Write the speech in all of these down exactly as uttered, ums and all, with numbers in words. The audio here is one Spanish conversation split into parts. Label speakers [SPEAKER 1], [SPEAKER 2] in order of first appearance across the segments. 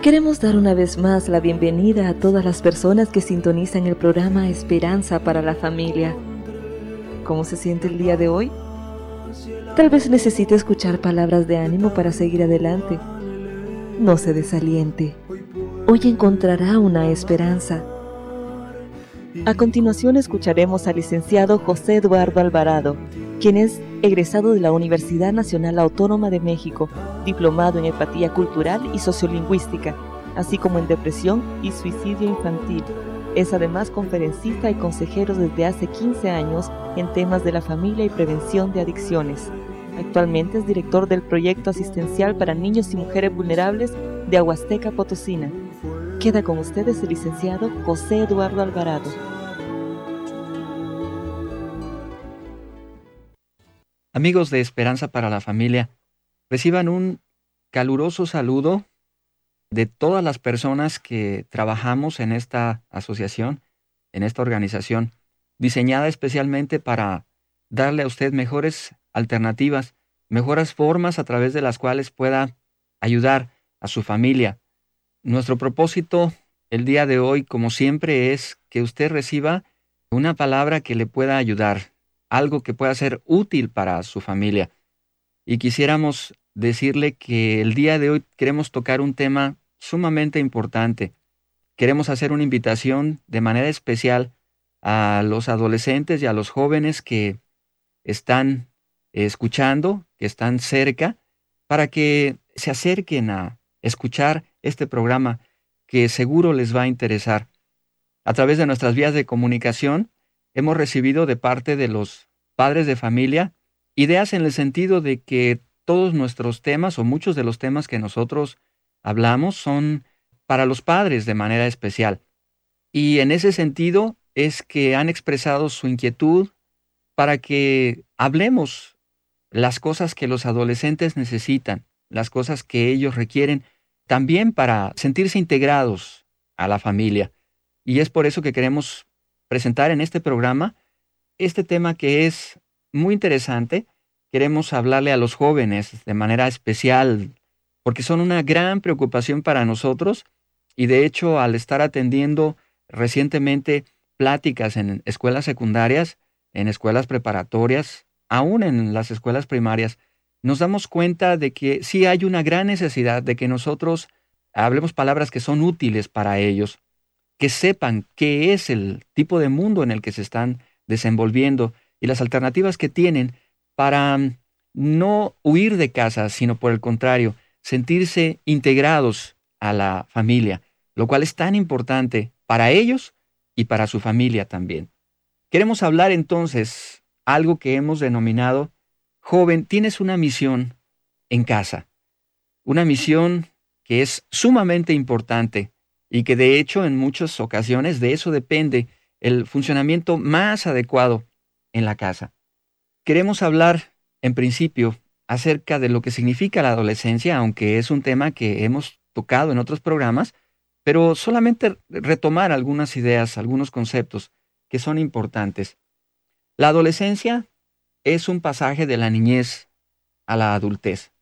[SPEAKER 1] Queremos dar una vez más la bienvenida a todas las personas que sintonizan el programa Esperanza para la Familia. ¿Cómo se siente el día de hoy? Tal vez necesite escuchar palabras de ánimo para seguir adelante. No se desaliente. Hoy encontrará una esperanza. A continuación escucharemos al licenciado José Eduardo Alvarado, quien es egresado de la Universidad Nacional Autónoma de México, diplomado en empatía cultural y sociolingüística, así como en depresión y suicidio infantil. Es además conferencista y consejero desde hace quince años en temas de la familia y prevención de adicciones. Actualmente es director del proyecto asistencial para niños y mujeres vulnerables de Huasteca Potosina. Queda con ustedes el licenciado José Eduardo Alvarado.
[SPEAKER 2] Amigos de Esperanza para la Familia, reciban un caluroso saludo de todas las personas que trabajamos en esta asociación, en esta organización, diseñada especialmente para darle a usted mejores alternativas, mejores formas a través de las cuales pueda ayudar a su familia. Nuestro propósito el día de hoy, como siempre, es que usted reciba una palabra que le pueda ayudar, algo que pueda ser útil para su familia. Y quisiéramos decirle que el día de hoy queremos tocar un tema sumamente importante. Queremos hacer una invitación de manera especial a los adolescentes y a los jóvenes que están escuchando, que están cerca, para que se acerquen a escuchar este programa que seguro les va a interesar. A través de nuestras vías de comunicación, hemos recibido de parte de los padres de familia ideas en el sentido de que todos nuestros temas o muchos de los temas que nosotros hablamos son para los padres de manera especial. Y en ese sentido es que han expresado su inquietud para que hablemos las cosas que los adolescentes necesitan, las cosas que ellos requieren también para sentirse integrados a la familia. Y es por eso que queremos presentar en este programa este tema que es muy interesante. Queremos hablarle a los jóvenes de manera especial porque son una gran preocupación para nosotros y de hecho al estar atendiendo recientemente pláticas en escuelas secundarias, en escuelas preparatorias, aún en las escuelas primarias, nos damos cuenta de que sí hay una gran necesidad de que nosotros hablemos palabras que son útiles para ellos, que sepan qué es el tipo de mundo en el que se están desenvolviendo y las alternativas que tienen para no huir de casa, sino por el contrario, sentirse integrados a la familia, lo cual es tan importante para ellos y para su familia también. Queremos hablar entonces algo que hemos denominado, joven, tienes una misión en casa, una misión que es sumamente importante y que de hecho en muchas ocasiones de eso depende el funcionamiento más adecuado en la casa. Queremos hablar, en principio, acerca de lo que significa la adolescencia, aunque es un tema que hemos tocado en otros programas, pero solamente retomar algunas ideas, algunos conceptos que son importantes. La adolescencia es un pasaje de la niñez a la adultez.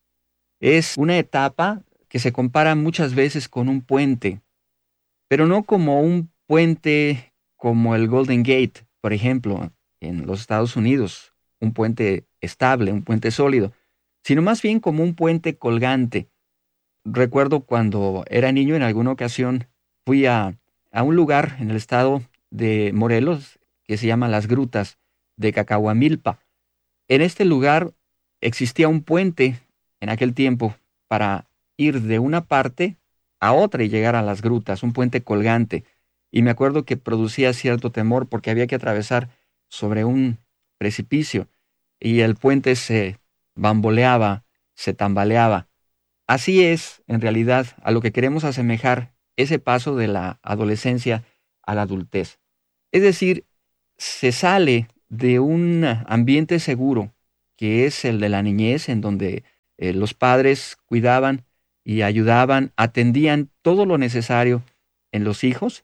[SPEAKER 2] Es una etapa que se compara muchas veces con un puente, pero no como un puente como el Golden Gate, por ejemplo, en los Estados Unidos, un puente estable, un puente sólido, sino más bien como un puente colgante. Recuerdo cuando era niño, en alguna ocasión fui a, a un lugar en el estado de Morelos que se llama Las Grutas de Cacahuamilpa. En este lugar existía un puente en aquel tiempo para ir de una parte a otra y llegar a las grutas, un puente colgante. Y me acuerdo que producía cierto temor porque había que atravesar sobre un precipicio y el puente se bamboleaba, se tambaleaba. Así es, en realidad, a lo que queremos asemejar ese paso de la adolescencia a la adultez. Es decir, se sale de un ambiente seguro, que es el de la niñez, en donde eh, los padres cuidaban y ayudaban, atendían todo lo necesario en los hijos,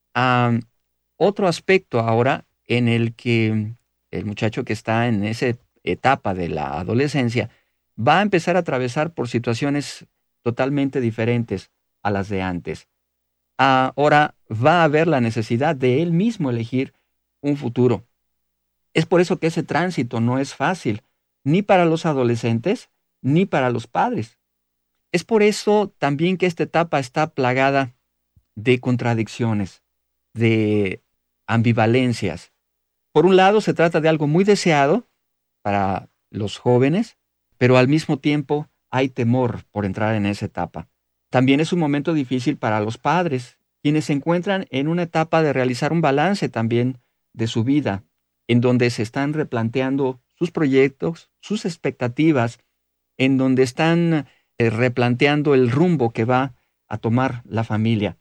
[SPEAKER 2] a otro aspecto ahora en el que el muchacho que está en esa etapa de la adolescencia va a empezar a atravesar por situaciones totalmente diferentes. a las de antes. Ahora va a haber la necesidad de él mismo elegir un futuro. Es por eso que ese tránsito no es fácil, ni para los adolescentes, ni para los padres. Es por eso también que esta etapa está plagada de contradicciones, de ambivalencias. Por un lado, se trata de algo muy deseado para los jóvenes, pero al mismo tiempo hay temor por entrar en esa etapa. También es un momento difícil para los padres, quienes se encuentran en una etapa de realizar un balance también de su vida, en donde se están replanteando sus proyectos, sus expectativas, en donde están eh, replanteando el rumbo que va a tomar la familia.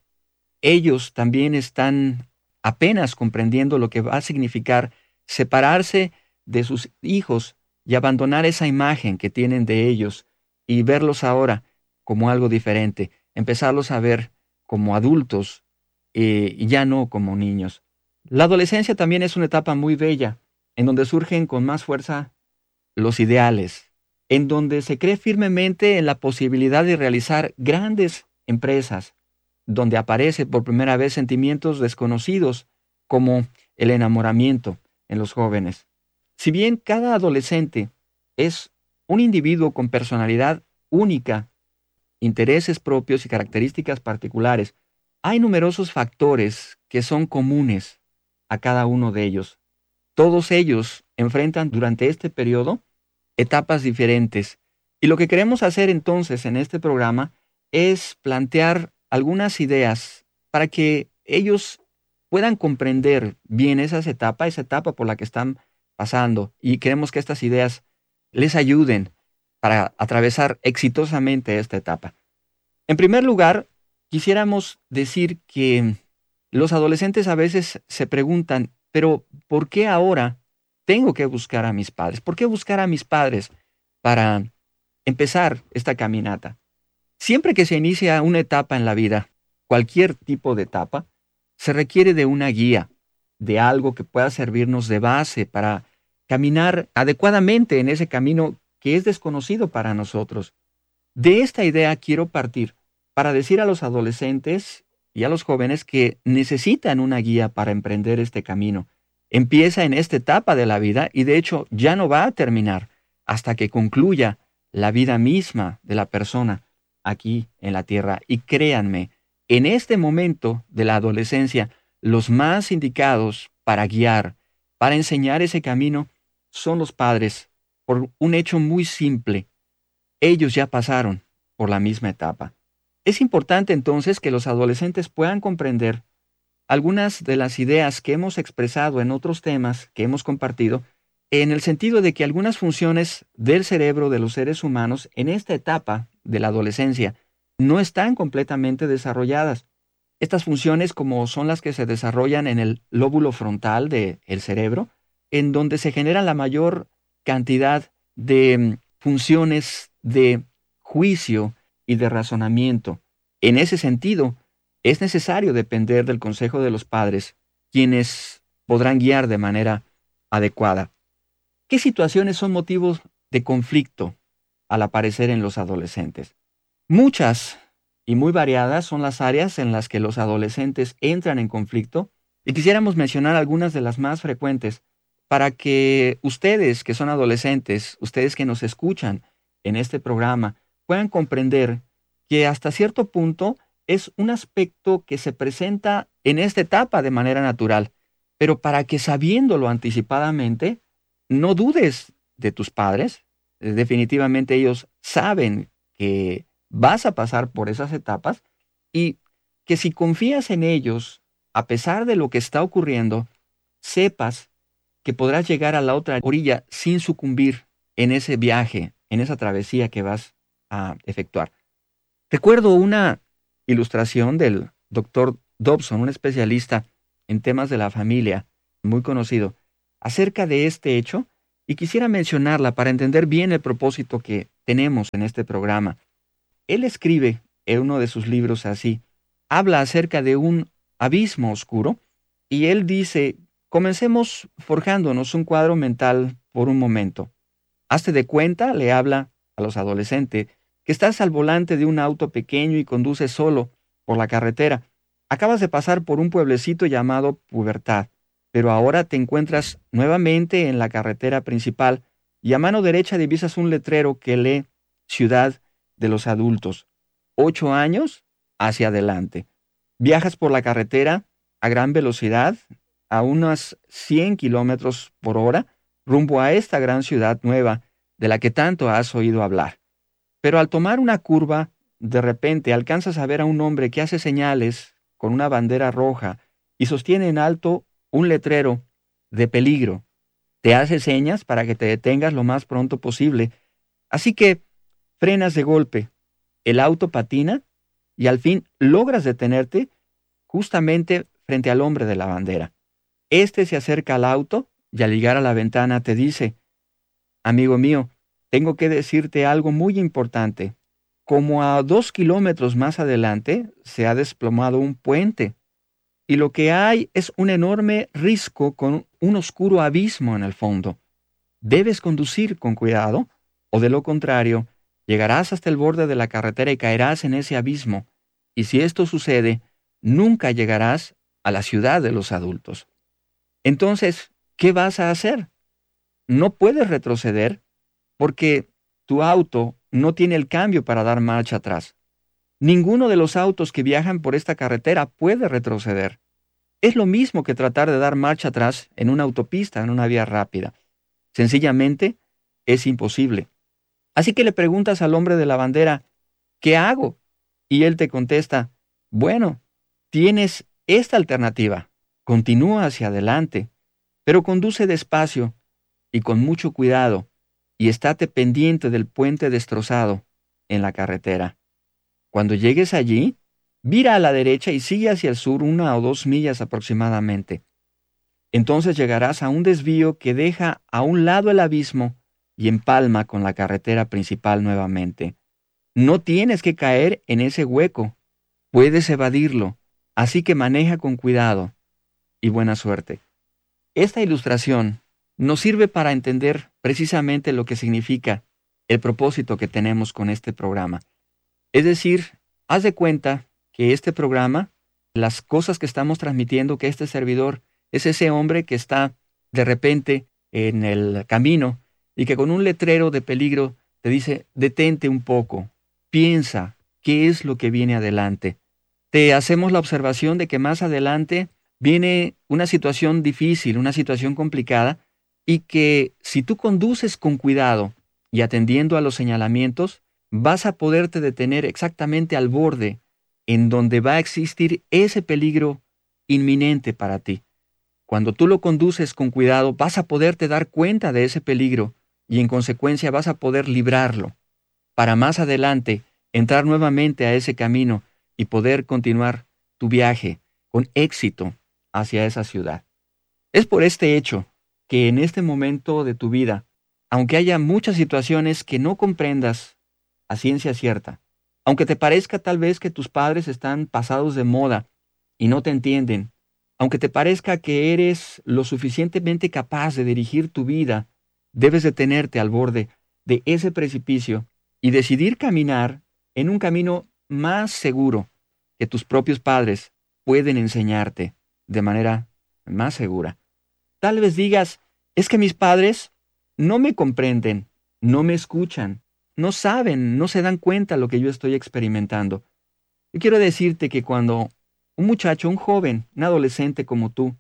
[SPEAKER 2] Ellos también están apenas comprendiendo lo que va a significar separarse de sus hijos y abandonar esa imagen que tienen de ellos y verlos ahora como algo diferente, empezarlos a ver como adultos eh, y ya no como niños. La adolescencia también es una etapa muy bella, en donde surgen con más fuerza los ideales, en donde se cree firmemente en la posibilidad de realizar grandes empresas, donde aparece por primera vez sentimientos desconocidos como el enamoramiento en los jóvenes. Si bien cada adolescente es un individuo con personalidad única, intereses propios y características particulares, hay numerosos factores que son comunes a cada uno de ellos. Todos ellos enfrentan durante este periodo etapas diferentes. Y lo que queremos hacer entonces en este programa es plantear algunas ideas para que ellos puedan comprender bien esas etapas, esa etapa por la que están pasando. Y queremos que estas ideas les ayuden para atravesar exitosamente esta etapa. En primer lugar, quisiéramos decir que los adolescentes a veces se preguntan, pero ¿por qué ahora tengo que buscar a mis padres? ¿Por qué buscar a mis padres para empezar esta caminata? Siempre que se inicia una etapa en la vida, cualquier tipo de etapa, se requiere de una guía, de algo que pueda servirnos de base para caminar adecuadamente en ese camino que es desconocido para nosotros. De esta idea quiero partir para decir a los adolescentes y a los jóvenes que necesitan una guía para emprender este camino. Empieza en esta etapa de la vida y de hecho ya no va a terminar hasta que concluya la vida misma de la persona aquí en la tierra. Y créanme, en este momento de la adolescencia, los más indicados para guiar, para enseñar ese camino, son los padres, por un hecho muy simple. Ellos ya pasaron por la misma etapa. Es importante entonces que los adolescentes puedan comprender algunas de las ideas que hemos expresado en otros temas que hemos compartido, en el sentido de que algunas funciones del cerebro de los seres humanos en esta etapa de la adolescencia no están completamente desarrolladas. Estas funciones, como son las que se desarrollan en el lóbulo frontal del cerebro, en donde se genera la mayor cantidad de mm, funciones de juicio y de razonamiento. En ese sentido, es necesario depender del consejo de los padres, quienes podrán guiar de manera adecuada. ¿Qué situaciones son motivos de conflicto al aparecer en los adolescentes? Muchas y muy variadas son las áreas en las que los adolescentes entran en conflicto y quisiéramos mencionar algunas de las más frecuentes para que ustedes que son adolescentes, ustedes que nos escuchan en este programa, puedan comprender que hasta cierto punto es un aspecto que se presenta en esta etapa de manera natural, pero para que sabiéndolo anticipadamente, no dudes de tus padres. Eh, definitivamente ellos saben que vas a pasar por esas etapas y que si confías en ellos, a pesar de lo que está ocurriendo, sepas que podrás llegar a la otra orilla sin sucumbir en ese viaje, en esa travesía que vas a efectuar. Recuerdo una ilustración del doctor Dobson, un especialista en temas de la familia, muy conocido, acerca de este hecho, y quisiera mencionarla para entender bien el propósito que tenemos en este programa. Él escribe en uno de sus libros así, habla acerca de un abismo oscuro, y él dice, comencemos forjándonos un cuadro mental por un momento. Hazte de cuenta, le habla a los adolescentes, que estás al volante de un auto pequeño y conduces solo por la carretera. Acabas de pasar por un pueblecito llamado Pubertad, pero ahora te encuentras nuevamente en la carretera principal y a mano derecha divisas un letrero que lee Ciudad de los Adultos. Ocho años hacia adelante. Viajas por la carretera a gran velocidad, a unos cien kilómetros por hora, rumbo a esta gran ciudad nueva de la que tanto has oído hablar. Pero al tomar una curva, de repente alcanzas a ver a un hombre que hace señales con una bandera roja y sostiene en alto un letrero de peligro. Te hace señas para que te detengas lo más pronto posible. Así que frenas de golpe. El auto patina y al fin logras detenerte justamente frente al hombre de la bandera. Este se acerca al auto y al llegar a la ventana te dice: amigo mío, tengo que decirte algo muy importante. Como a dos kilómetros más adelante se ha desplomado un puente y lo que hay es un enorme risco con un oscuro abismo en el fondo. Debes conducir con cuidado o de lo contrario llegarás hasta el borde de la carretera y caerás en ese abismo. Y si esto sucede, nunca llegarás a la ciudad de los adultos. Entonces, ¿qué vas a hacer? No puedes retroceder porque tu auto no tiene el cambio para dar marcha atrás. Ninguno de los autos que viajan por esta carretera puede retroceder. Es lo mismo que tratar de dar marcha atrás en una autopista, en una vía rápida. Sencillamente, es imposible. Así que le preguntas al hombre de la bandera, ¿qué hago? Y él te contesta, bueno, tienes esta alternativa. Continúa hacia adelante, pero conduce despacio y con mucho cuidado, y estate pendiente del puente destrozado en la carretera. Cuando llegues allí, vira a la derecha y sigue hacia el sur una o dos millas aproximadamente. Entonces llegarás a un desvío que deja a un lado el abismo y empalma con la carretera principal nuevamente. No tienes que caer en ese hueco, puedes evadirlo, así que maneja con cuidado y buena suerte. Esta ilustración nos sirve para entender precisamente lo que significa el propósito que tenemos con este programa. Es decir, haz de cuenta que este programa, las cosas que estamos transmitiendo, que este servidor es ese hombre que está de repente en el camino y que con un letrero de peligro te dice, detente un poco, piensa qué es lo que viene adelante. Te hacemos la observación de que más adelante viene una situación difícil, una situación complicada, y que si tú conduces con cuidado y atendiendo a los señalamientos, vas a poderte detener exactamente al borde en donde va a existir ese peligro inminente para ti. Cuando tú lo conduces con cuidado, vas a poderte dar cuenta de ese peligro y en consecuencia vas a poder librarlo, para más adelante entrar nuevamente a ese camino y poder continuar tu viaje con éxito hacia esa ciudad. Es por este hecho que en este momento de tu vida, aunque haya muchas situaciones que no comprendas a ciencia cierta, aunque te parezca tal vez que tus padres están pasados de moda y no te entienden, aunque te parezca que eres lo suficientemente capaz de dirigir tu vida, debes detenerte al borde de ese precipicio y decidir caminar en un camino más seguro que tus propios padres pueden enseñarte de manera más segura. Tal vez digas, es que mis padres no me comprenden, no me escuchan, no saben, no se dan cuenta de lo que yo estoy experimentando. Yo quiero decirte que cuando un muchacho, un joven, un adolescente como tú,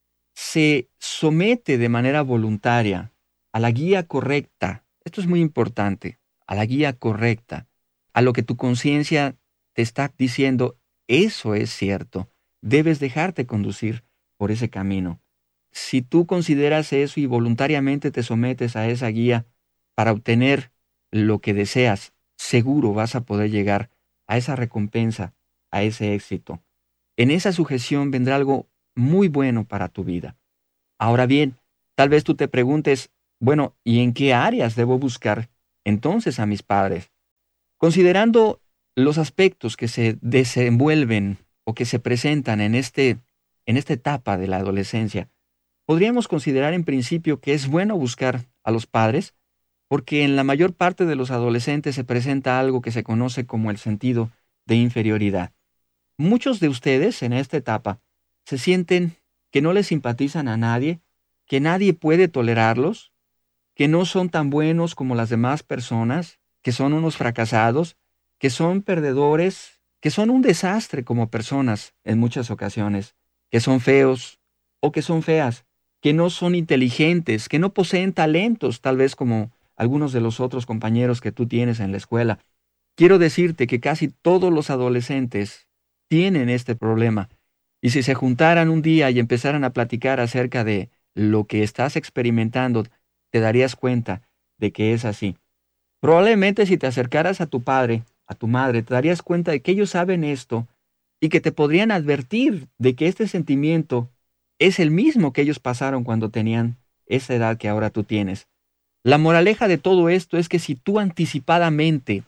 [SPEAKER 2] se somete de manera voluntaria a la guía correcta, esto es muy importante, a la guía correcta, a lo que tu conciencia te está diciendo, eso es cierto, debes dejarte conducir por ese camino. Si tú consideras eso y voluntariamente te sometes a esa guía para obtener lo que deseas, seguro vas a poder llegar a esa recompensa, a ese éxito. En esa sujeción vendrá algo muy bueno para tu vida. Ahora bien, tal vez tú te preguntes, bueno, ¿y en qué áreas debo buscar entonces a mis padres? Considerando los aspectos que se desenvuelven o que se presentan en, este, en esta etapa de la adolescencia, podríamos considerar en principio que es bueno buscar a los padres porque en la mayor parte de los adolescentes se presenta algo que se conoce como el sentido de inferioridad. Muchos de ustedes en esta etapa se sienten que no les simpatizan a nadie, que nadie puede tolerarlos, que no son tan buenos como las demás personas, que son unos fracasados, que son perdedores, que son un desastre como personas en muchas ocasiones, que son feos o que son feas, que no son inteligentes, que no poseen talentos, tal vez como algunos de los otros compañeros que tú tienes en la escuela. Quiero decirte que casi todos los adolescentes tienen este problema. Y si se juntaran un día y empezaran a platicar acerca de lo que estás experimentando, te darías cuenta de que es así. Probablemente si te acercaras a tu padre, a tu madre, te darías cuenta de que ellos saben esto y que te podrían advertir de que este sentimiento es el mismo que ellos pasaron cuando tenían esa edad que ahora tú tienes. La moraleja de todo esto es que si tú anticipadamente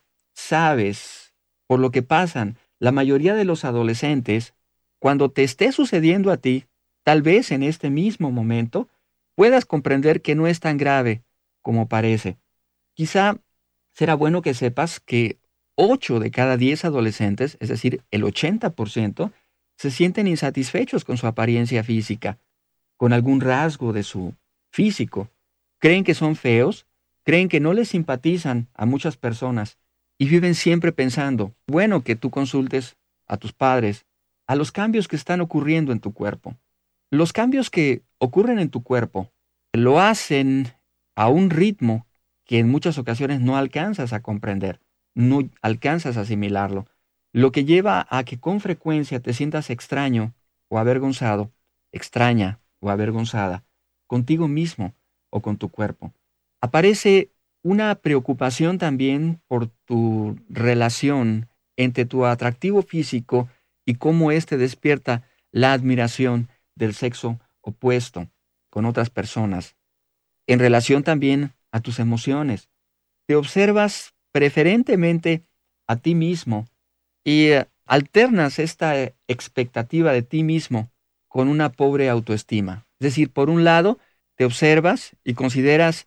[SPEAKER 2] sabes por lo que pasan la mayoría de los adolescentes, cuando te esté sucediendo a ti, tal vez en este mismo momento, puedas comprender que no es tan grave como parece. Quizá será bueno que sepas que ocho de cada diez adolescentes, es decir, el ochenta por ciento, se sienten insatisfechos con su apariencia física, con algún rasgo de su físico. Creen que son feos, creen que no les simpatizan a muchas personas y viven siempre pensando, bueno, que tú consultes a tus padres, a los cambios que están ocurriendo en tu cuerpo. Los cambios que ocurren en tu cuerpo lo hacen a un ritmo que en muchas ocasiones no alcanzas a comprender, no alcanzas a asimilarlo, lo que lleva a que con frecuencia te sientas extraño o avergonzado, extraña o avergonzada, contigo mismo o con tu cuerpo. Aparece una preocupación también por tu relación entre tu atractivo físico y cómo éste despierta la admiración del sexo opuesto con otras personas. En relación también a tus emociones. Te observas preferentemente a ti mismo y eh, alternas esta eh, expectativa de ti mismo con una pobre autoestima. Es decir, por un lado, te observas y consideras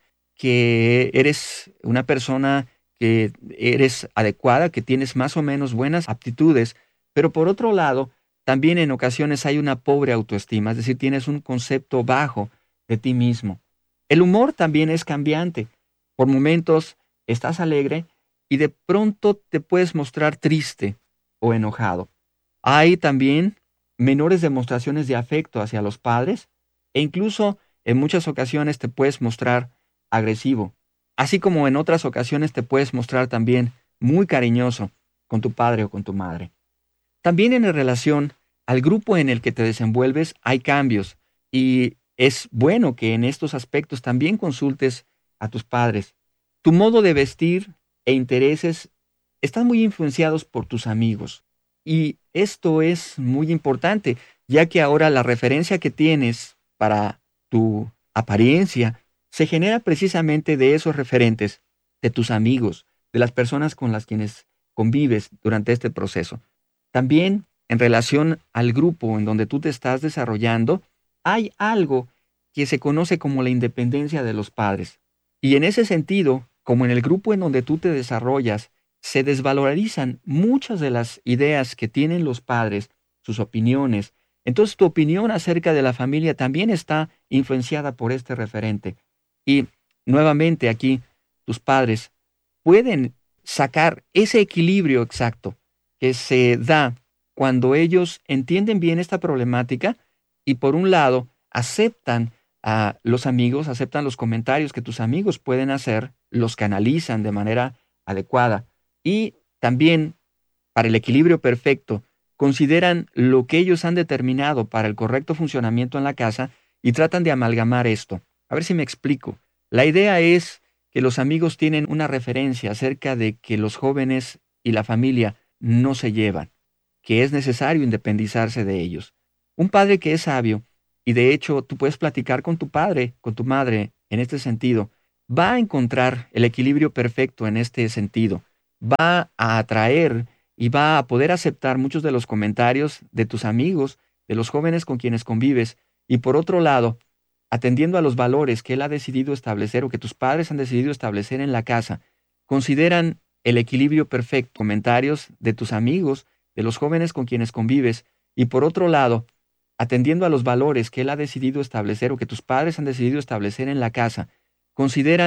[SPEAKER 2] que eres una persona que eres adecuada, que tienes más o menos buenas aptitudes, pero por otro lado, también en ocasiones hay una pobre autoestima, es decir, tienes un concepto bajo de ti mismo. El humor también es cambiante. Por momentos estás alegre y de pronto te puedes mostrar triste o enojado. Hay también menores demostraciones de afecto hacia los padres e incluso en muchas ocasiones te puedes mostrar agresivo, así como en otras ocasiones te puedes mostrar también muy cariñoso con tu padre o con tu madre. También en relación al grupo en el que te desenvuelves hay cambios y es bueno que en estos aspectos también consultes a tus padres. Tu modo de vestir e intereses están muy influenciados por tus amigos. Y esto es muy importante, ya que ahora la referencia que tienes para tu apariencia se genera precisamente de esos referentes, de tus amigos, de las personas con las quienes convives durante este proceso. También en relación al grupo en donde tú te estás desarrollando, hay algo que se conoce como la independencia de los padres. Y en ese sentido, como en el grupo en donde tú te desarrollas, se desvalorizan muchas de las ideas que tienen los padres, sus opiniones. Entonces tu opinión acerca de la familia también está influenciada por este referente. Y nuevamente aquí, tus padres pueden sacar ese equilibrio exacto que se da cuando ellos entienden bien esta problemática y por un lado aceptan a los amigos, aceptan los comentarios que tus amigos pueden hacer, los canalizan de manera adecuada y también para el equilibrio perfecto consideran lo que ellos han determinado para el correcto funcionamiento en la casa y tratan de amalgamar esto. A ver si me explico. La idea es que los amigos tienen una referencia acerca de que los jóvenes y la familia no se llevan, que es necesario independizarse de ellos. Un padre que es sabio, y de hecho tú puedes platicar con tu padre, con tu madre, en este sentido, va a encontrar el equilibrio perfecto en este sentido. Va a atraer y va a poder aceptar muchos de los comentarios de tus amigos, de los jóvenes con quienes convives, y por otro lado, atendiendo a los valores que él ha decidido establecer o que tus padres han decidido establecer en la casa, consideran el equilibrio perfecto, comentarios de tus amigos, de los jóvenes con quienes convives, y por otro lado, atendiendo a los valores que él ha decidido establecer o que tus padres han decidido establecer en la casa, consideran